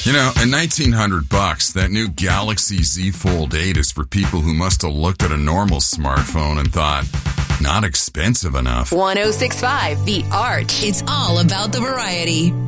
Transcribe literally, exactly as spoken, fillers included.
You know, at nineteen hundred bucks, that new Galaxy Z Fold eight is for people who must have looked at a normal smartphone and thought, not expensive enough. one oh six point five The Arch. It's all about the variety.